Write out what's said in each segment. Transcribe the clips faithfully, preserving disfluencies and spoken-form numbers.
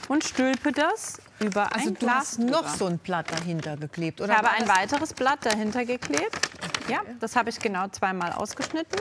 und stülpe das über Also ein du Glas hast noch drüber. so ein Blatt dahinter geklebt, oder? Ich habe war ein das- weiteres Blatt dahinter geklebt. Ja, das habe ich genau zweimal ausgeschnitten.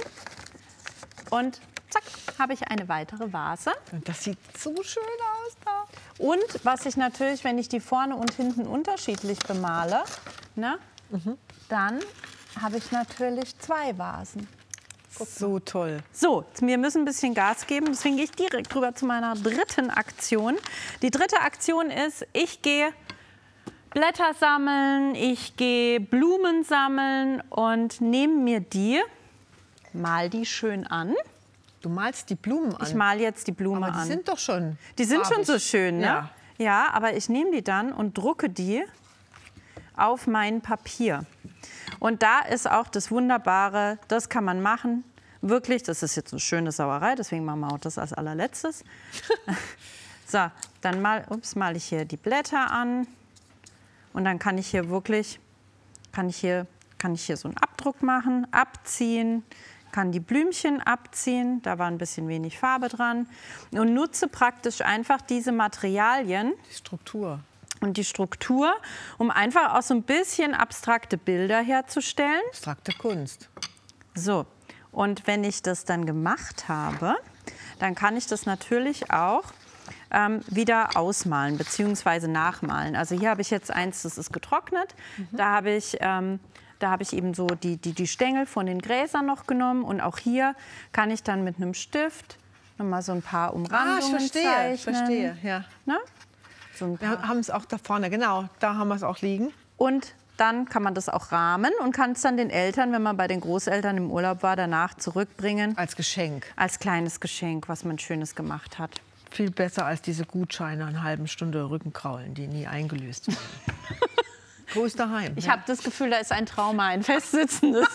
Und zack, habe ich eine weitere Vase. Das sieht so schön aus da. Und was ich natürlich, wenn ich die vorne und hinten unterschiedlich bemale, ne, Mhm. dann habe ich natürlich zwei Vasen. So toll. So, wir müssen ein bisschen Gas geben, deswegen gehe ich direkt rüber zu meiner dritten Aktion. Die dritte Aktion ist, ich gehe Blätter sammeln, ich gehe Blumen sammeln und nehme mir die, mal die schön an. Du malst die Blumen an. Ich male jetzt die Blume Aber die an. sind doch schon Die sind schon farbig. so schön, ne? Ja. Ja, aber ich nehme die dann und drucke die auf mein Papier. Und da ist auch das Wunderbare, das kann man machen. Wirklich, das ist jetzt eine schöne Sauerei, deswegen machen wir auch das als allerletztes. So, dann mal, ups, male ich hier die Blätter an. Und dann kann ich hier wirklich, kann ich hier, kann ich hier so einen Abdruck machen, abziehen, kann die Blümchen abziehen, da war ein bisschen wenig Farbe dran. Und nutze praktisch einfach diese Materialien Die Struktur. und die Struktur, um einfach auch so ein bisschen abstrakte Bilder herzustellen. Abstrakte Kunst. So, und wenn ich das dann gemacht habe, dann kann ich das natürlich auch ähm, wieder ausmalen bzw. nachmalen. Also hier habe ich jetzt eins, das ist getrocknet. Mhm. Da habe ich, ähm, da habe ich eben so die, die, die Stängel von den Gräsern noch genommen. Und auch hier kann ich dann mit einem Stift noch mal so ein paar Umrandungen Ah, ich verstehe, zeichnen. verstehe, ja. Ne? So ein Wir paar. haben es auch da vorne, genau. Da haben wir es auch liegen. Und dann kann man das auch rahmen und kann es dann den Eltern, wenn man bei den Großeltern im Urlaub war, danach zurückbringen. Als Geschenk. Als kleines Geschenk, was man Schönes gemacht hat. Viel besser als diese Gutscheine eine halbe Stunde Rückenkraulen, die nie eingelöst werden. Gruß daheim. Ich ja. habe das Gefühl, da ist ein Trauma, ein festsitzendes.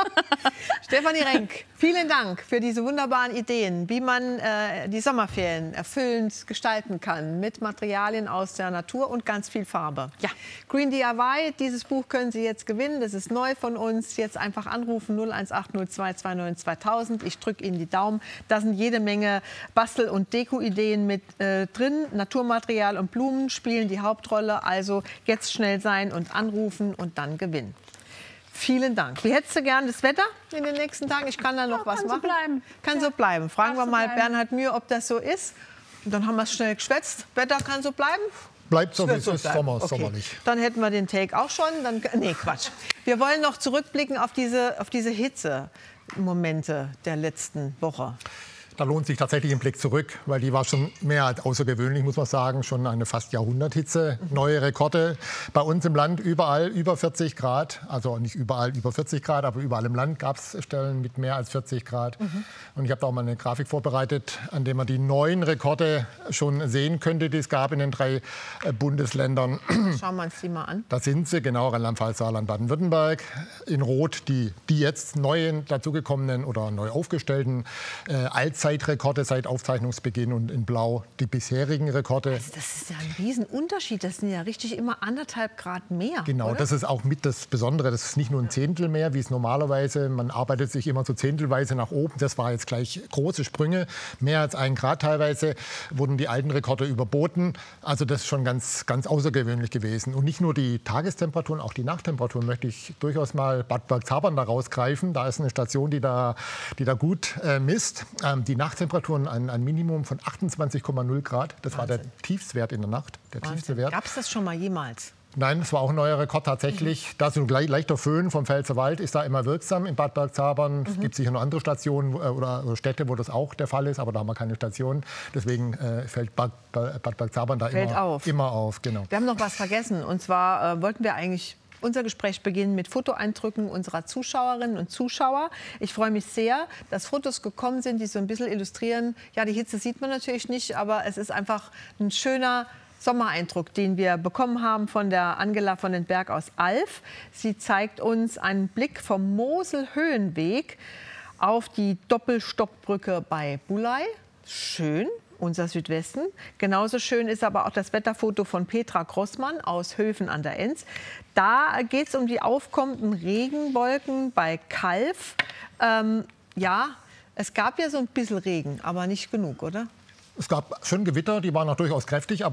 Stefanie Renk, vielen Dank für diese wunderbaren Ideen, wie man äh, die Sommerferien erfüllend gestalten kann mit Materialien aus der Natur und ganz viel Farbe. Ja. Green D I Y, dieses Buch können Sie jetzt gewinnen. Das ist neu von uns. Jetzt einfach anrufen null eins acht null zwei zwei neun zweitausend. Ich drücke Ihnen die Daumen. Da sind jede Menge Bastel- und Deko-Ideen mit äh, drin. Naturmaterial und Blumen spielen die Hauptrolle. Also jetzt schnell sein und anrufen und dann gewinnen. Vielen Dank. Wie hättest du gern das Wetter in den nächsten Tagen? Ich kann da noch Ja, was kann so machen. bleiben. Kann Ja. so bleiben. Fragen Darf wir so mal bleiben. Bernhard Mühe, ob das so ist. Und dann haben wir es schnell geschwätzt. Wetter kann so bleiben? Bleibt so, wie Wird es so ist, bleiben. Sommer, Okay. sommerlich. Dann hätten wir den Take auch schon. Dann, nee, Quatsch. Wir wollen noch zurückblicken auf diese, auf diese Hitze-Momente der letzten Woche. Da lohnt sich tatsächlich ein Blick zurück, weil die war schon mehr als außergewöhnlich, muss man sagen. Schon eine fast Jahrhunderthitze. Neue Rekorde bei uns im Land, überall über vierzig Grad. Also nicht überall über vierzig Grad, aber überall im Land gab es Stellen mit mehr als vierzig Grad. Mhm. Und ich habe da auch mal eine Grafik vorbereitet, an der man die neuen Rekorde schon sehen könnte, die es gab in den drei äh, Bundesländern. Schauen wir uns die mal an. Da sind sie, genau, Rheinland-Pfalz, Saarland, Baden-Württemberg. In Rot die, die jetzt neuen, dazugekommenen oder neu aufgestellten äh, Allzeitrekorde seit Aufzeichnungsbeginn und in Blau die bisherigen Rekorde. Das ist ja ein Riesenunterschied. Das sind ja richtig immer anderthalb Grad mehr. Genau, oder? das ist auch mit das Besondere. Das ist nicht nur ein Zehntel mehr, wie es normalerweise, man arbeitet sich immer so zehntelweise nach oben. Das war jetzt gleich große Sprünge. Mehr als ein Grad teilweise wurden die alten Rekorde überboten. Also das ist schon ganz, ganz außergewöhnlich gewesen. Und nicht nur die Tagestemperaturen, auch die Nachttemperaturen möchte ich durchaus mal Bad Bergzabern da rausgreifen. Da ist eine Station, die da, die da gut äh, misst. Ähm, die Nachttemperaturen ein, ein Minimum von achtundzwanzig Komma null Grad. Das Wahnsinn. war der Tiefstwert in der Nacht. Der tiefste Wert. Gab es das schon mal jemals? Nein, es war auch ein neuer Rekord tatsächlich. Mhm. Da ist ein le leichter Föhn vom Pfälzerwald ist da immer wirksam in Bad Bergzabern. Mhm. Es gibt sicher noch andere Stationen oder Städte, wo das auch der Fall ist, aber da haben wir keine Station. Deswegen äh, fällt Bad, Bad Bergzabern da Fällt immer auf. immer auf. Genau. Wir haben noch was vergessen. Und zwar äh, wollten wir eigentlich unser Gespräch beginnen mit Fotoeindrücken unserer Zuschauerinnen und Zuschauer. Ich freue mich sehr, dass Fotos gekommen sind, die so ein bisschen illustrieren. Ja, die Hitze sieht man natürlich nicht, aber es ist einfach ein schöner Sommereindruck, den wir bekommen haben von der Angela von den Berg aus Alf. Sie zeigt uns einen Blick vom Mosel-Höhenweg auf die Doppelstockbrücke bei Bulay. Schön. Unser Südwesten. Genauso schön ist aber auch das Wetterfoto von Petra Grossmann aus Höfen an der Enz. Da geht es um die aufkommenden Regenwolken bei Calw. Ähm, ja, es gab ja so ein bisschen Regen, aber nicht genug, oder? Es gab schon Gewitter, die waren auch durchaus kräftig. Aber